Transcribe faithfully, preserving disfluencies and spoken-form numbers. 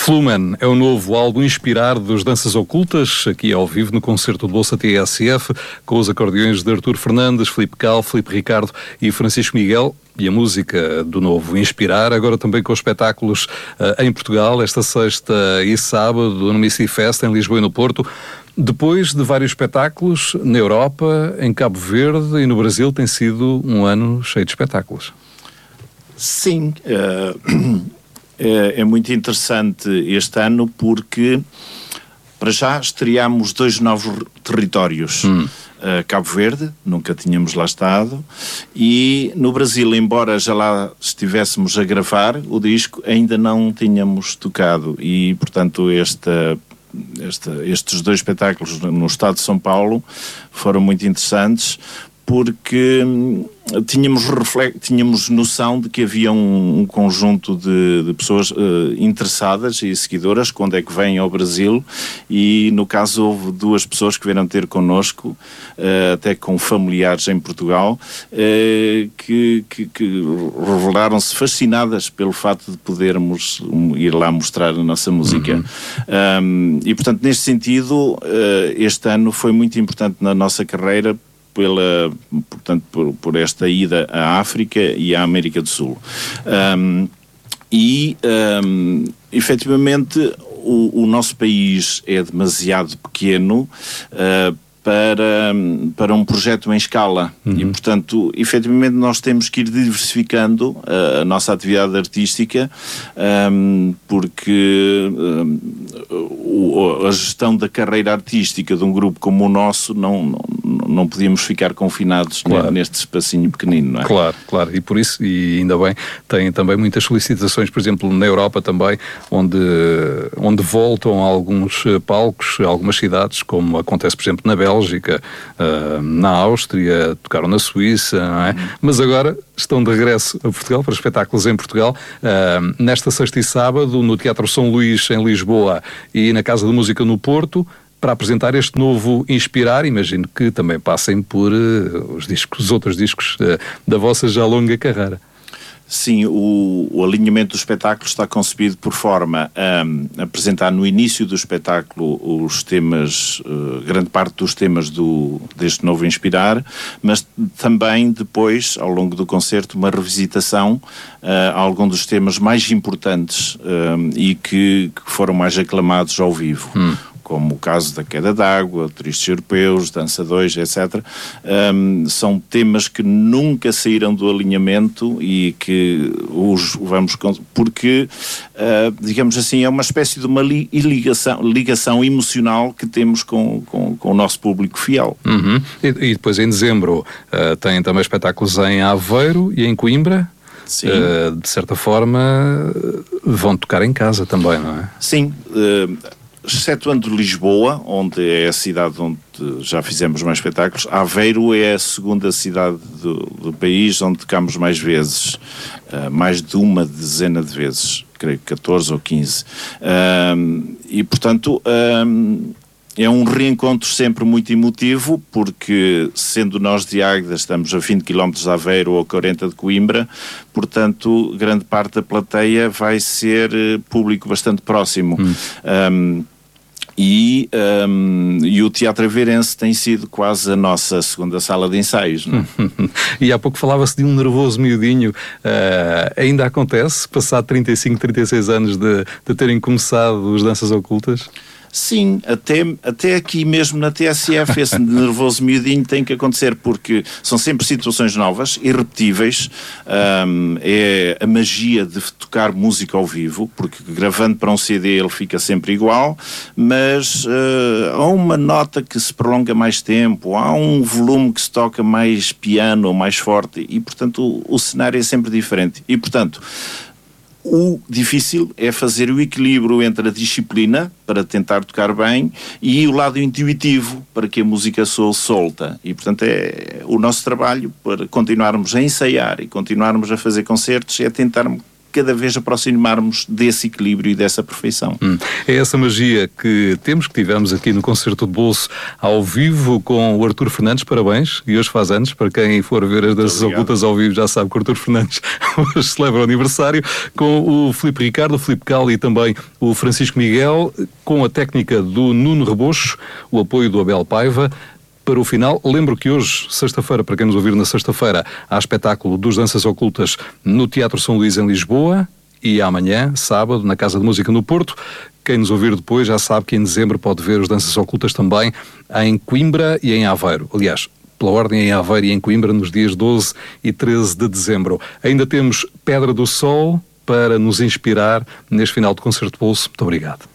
Flumen é o novo álbum inspirado dos Danças Ocultas, aqui ao vivo no concerto de Bolsa T S F, com os acordeões de Artur Fernandes, Filipe Cal, Filipe Ricardo e Francisco Miguel, e a música do novo Inspirar, agora também com espetáculos uh, em Portugal, esta sexta e sábado no Misty Fest em Lisboa e no Porto. Depois de vários espetáculos na Europa, em Cabo Verde e no Brasil, tem sido um ano cheio de espetáculos. Sim, uh, é, é muito interessante este ano porque, para já, estreámos dois novos territórios. Hum. Uh, Cabo Verde, nunca tínhamos lá estado, e no Brasil, embora já lá estivéssemos a gravar o disco, ainda não tínhamos tocado, e portanto esta, esta, estes dois espetáculos no estado de São Paulo foram muito interessantes, porque tínhamos, reflex... tínhamos noção de que havia um, um conjunto de, de pessoas uh, interessadas e seguidoras quando é que vêm ao Brasil, e no caso houve duas pessoas que vieram ter connosco, uh, até com familiares em Portugal, uh, que, que, que revelaram-se fascinadas pelo facto de podermos um, ir lá mostrar a nossa música. Uhum. Um, e portanto, neste sentido, uh, este ano foi muito importante na nossa carreira, pela, portanto, por, por esta ida à África e à América do Sul. Um, e, um, efetivamente, o, o nosso país é demasiado pequeno uh, para, para um projeto em escala. Uhum. E, portanto, efetivamente nós temos que ir diversificando a, a nossa atividade artística, um, porque um, o, a gestão da carreira artística de um grupo como o nosso não, não, não podíamos ficar confinados, claro, neste espacinho pequenino, não é? Claro, claro, e por isso, e ainda bem, tem também muitas solicitações, por exemplo, na Europa também, onde, onde voltam alguns palcos, algumas cidades, como acontece, por exemplo, na Bélgica, uh, na Áustria, tocaram na Suíça, não é? Uhum. Mas agora estão de regresso a Portugal, para espetáculos em Portugal, uh, nesta sexta e sábado, no Teatro São Luís, em Lisboa, e na Casa da Música no Porto, para apresentar este novo Inspirar. Imagino que também passem por uh, os discos, os outros discos uh, da vossa já longa carreira. Sim, o, o alinhamento do espetáculo está concebido por forma a um, apresentar no início do espetáculo os temas, uh, grande parte dos temas do, deste novo Inspirar, mas também depois, ao longo do concerto, uma revisitação uh, a algum dos temas mais importantes um, e que, que foram mais aclamados ao vivo. Hum. Como o caso da Queda d'Água, Turistas Europeus, Dança dois, etcétera. Um, são temas que nunca saíram do alinhamento e que os vamos... Porque, uh, digamos assim, é uma espécie de uma li, ligação, ligação emocional que temos com, com, com o nosso público fiel. Uhum. E, e depois, em dezembro, uh, tem também espetáculos em Aveiro e em Coimbra. Sim. Uh, de certa forma, vão tocar em casa também, não é? Sim. Uh, Excetuando Lisboa, onde é a cidade onde já fizemos mais espetáculos, Aveiro é a segunda cidade do, do país onde tocamos mais vezes, uh, mais de uma dezena de vezes, creio que catorze ou quinze. Uh, e, portanto, uh, é um reencontro sempre muito emotivo, porque, sendo nós de Águeda, estamos a vinte quilómetros de Aveiro ou quarenta de Coimbra, portanto, grande parte da plateia vai ser uh, público bastante próximo. Hum. Um, E, um, e o Teatro Aveirense tem sido quase a nossa segunda sala de ensaios, não é? E há pouco falava-se de um nervoso miudinho. Uh, ainda acontece, passado trinta e cinco, trinta e seis anos de, de terem começado os Danças Ocultas? Sim, até, até aqui mesmo na T S F esse nervoso miudinho tem que acontecer, porque são sempre situações novas, irrepetíveis. Um, é a magia de tocar música ao vivo, porque gravando para um C D ele fica sempre igual, mas uh, há uma nota que se prolonga mais tempo, há um volume que se toca mais piano ou mais forte, e portanto o, o cenário é sempre diferente. E portanto, o difícil é fazer o equilíbrio entre a disciplina, para tentar tocar bem, e o lado intuitivo, para que a música soe solta. E, portanto, é o nosso trabalho para continuarmos a ensaiar e continuarmos a fazer concertos, é tentar cada vez aproximarmos desse equilíbrio e dessa perfeição. Hum. É essa magia que temos, que tivemos aqui no Concerto de Bolso ao vivo com o Artur Fernandes. Parabéns, e hoje faz anos. Para quem for ver as danças ocultas ao vivo já sabe que o Artur Fernandes hoje celebra o aniversário, com o Filipe Ricardo, o Filipe Cal e também o Francisco Miguel, com a técnica do Nuno Rebocho, o apoio do Abel Paiva. Para o final, lembro que hoje, sexta-feira, para quem nos ouvir na sexta-feira, há espetáculo dos Danças Ocultas no Teatro São Luís, em Lisboa, e amanhã, sábado, na Casa de Música no Porto. Quem nos ouvir depois já sabe que em dezembro pode ver os Danças Ocultas também em Coimbra e em Aveiro. Aliás, pela ordem, em Aveiro e em Coimbra, nos dias doze e treze de dezembro. Ainda temos Pedra do Sol para nos inspirar neste final de Concerto de Bolso. Muito obrigado.